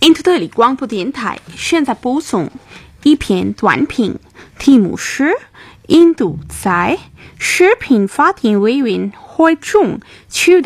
印度德里广播电台现在播送一篇短评，题目是印度在食品法典委员会中取得